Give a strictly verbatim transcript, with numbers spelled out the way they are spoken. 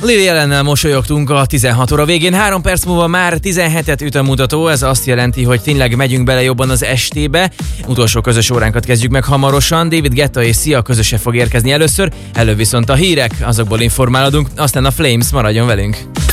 Lily Allennel mosolyogtunk a tizenhat óra végén, három perc múlva már tizenhetet üt a mutató, ez azt jelenti, hogy tényleg megyünk bele jobban az estébe. Utolsó közös óránkat kezdjük meg hamarosan, David Guetta és Sia közöse fog érkezni először, előbb viszont a hírek, azokból informálódunk, aztán a Flames, maradjon velünk!